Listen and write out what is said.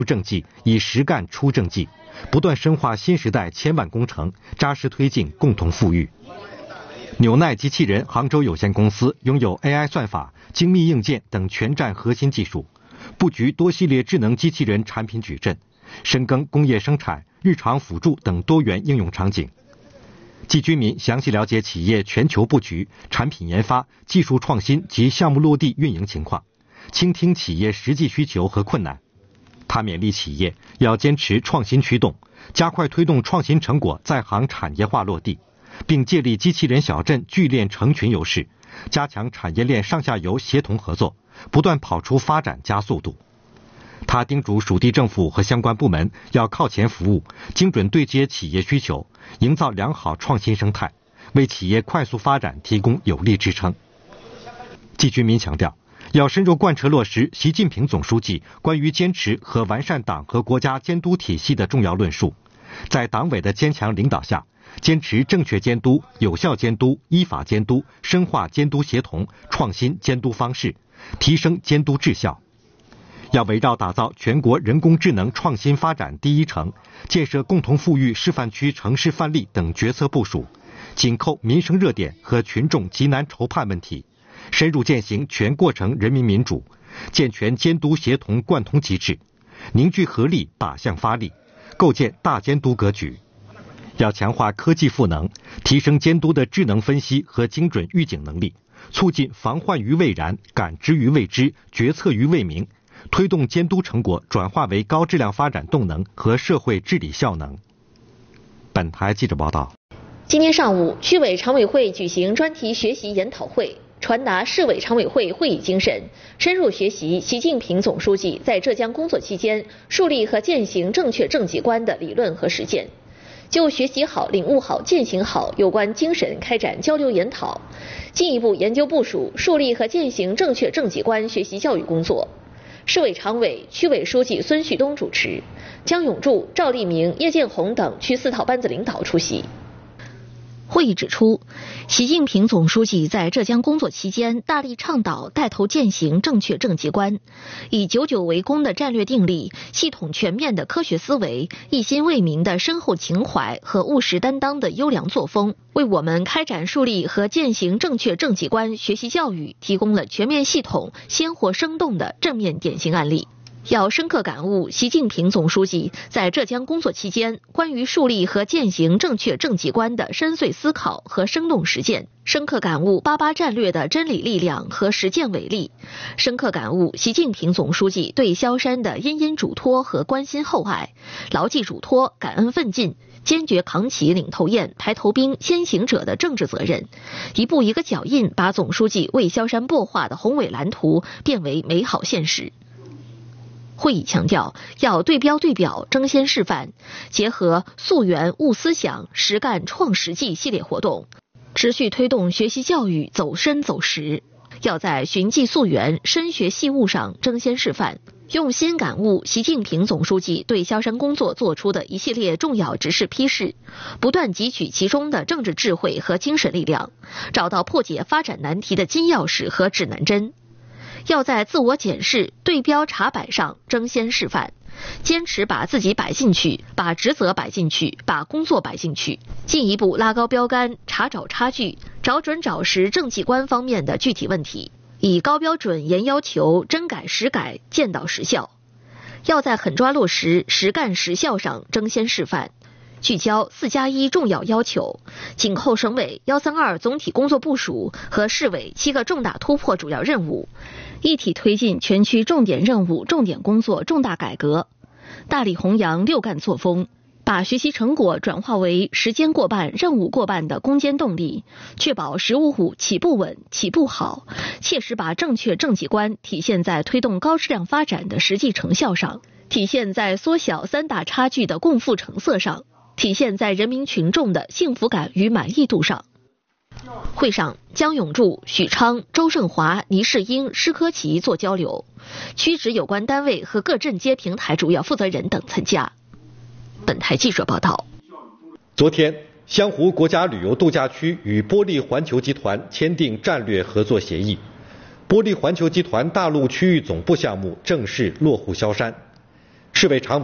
政绩，以实干出政绩，不断深化新时代千万工程，扎实推进共同富裕。纽奈机器人杭州有限公司拥有 AI 算法、精密硬件等全站核心技术，布局多系列智能机器人产品矩阵，深耕工业生产、日常辅助等多元应用场景。季居民详细了解企业全球布局、产品研发、技术创新及项目落地运营情况，倾听企业实际需求和困难。他勉励企业要坚持创新驱动，加快推动创新成果在行产业化落地，并借力机器人小镇聚链成群优势，加强产业链上下游协同合作，不断跑出发展加速度。他叮嘱属地政府和相关部门要靠前服务，精准对接企业需求，营造良好创新生态，为企业快速发展提供有力支撑。季居民强调，要深入贯彻落实习近平总书记关于坚持和完善党和国家监督体系的重要论述，在党委的坚强领导下，坚持正确监督、有效监督、依法监督，深化监督协同，创新监督方式，提升监督质效。要围绕打造全国人工智能创新发展第一城，建设共同富裕示范区城市范例等决策部署，紧扣民生热点和群众急难愁盼问题，深入践行全过程人民民主，健全监督协同贯通机制，凝聚合力靶向发力，构建大监督格局。要强化科技赋能，提升监督的智能分析和精准预警能力，促进防患于未然、感知于未知、决策于未明，推动监督成果转化为高质量发展动能和社会治理效能。本台记者报道。 今天上午，区委常委会举行专题学习研讨会，传达市委常委会会议精神，深入学习习近平总书记在浙江工作期间树立和践行正确政绩观的理论和实践，就学习好、领悟好、践行好有关精神开展交流研讨，进一步研究部署树立和践行正确政绩观学习教育工作。市委常委、区委书记孙旭东主持，江永柱、赵立明、叶建红等区4套班子领导出席。会议指出，习近平总书记在浙江工作期间大力倡导带头践行正确政绩观，以久久为功的战略定力、系统全面的科学思维、一心为民的深厚情怀和务实担当的优良作风，为我们开展树立和践行正确政绩观学习教育提供了全面系统、鲜活生动的正面典型案例。要深刻感悟习近平总书记在浙江工作期间关于树立和践行正确政绩观的深邃思考和生动实践，深刻感悟88战略的真理力量和实践伟力，深刻感悟习近平总书记对萧山的殷殷嘱托和关心厚爱，牢记嘱托、感恩奋进，坚决扛起领头雁、抬头兵、先行者的政治责任，一步一个脚印把总书记为萧山擘画的宏伟蓝图变为美好现实。会议强调，要对标对表、争先示范，结合溯源悟思想、实干创实际系列活动，持续推动学习教育走深走实。要在寻迹溯源、深学细悟上争先示范，用心感悟习近平总书记对萧山工作做出的一系列重要指示批示，不断汲取其中的政治智慧和精神力量，找到破解发展难题的金钥匙和指南针。要在自我检视、对标查摆上争先示范，坚持把自己摆进去，把职责摆进去，把工作摆进去，进一步拉高标杆，查找差距，找准找实政绩观方面的具体问题，以高标准严要求，真改实改，见到实效。要在狠抓落实、实干实效上争先示范，聚焦4+1重要要求，紧扣省委132总体工作部署和市委7个重大突破主要任务，一体推进全区重点任务、重点工作重大改革，大力弘扬6干作风，把学习成果转化为时间过半、任务过半的攻坚动力，确保15虎起步稳、起步好，切实把正确政绩观体现在推动高质量发展的实际成效上，体现在缩小3大差距的共富成色上，体现在人民群众的幸福感与满意度上。会上，江永柱、许昌、周胜华、倪世英、施科奇做交流，区直有关单位和各镇街平台主要负责人等参加。本台记者报道。 昨天，湘湖国家旅游度假区与玻璃环球集团签订战略合作协议，玻璃环球集团大陆区域总部项目正式落户萧山。 市委常委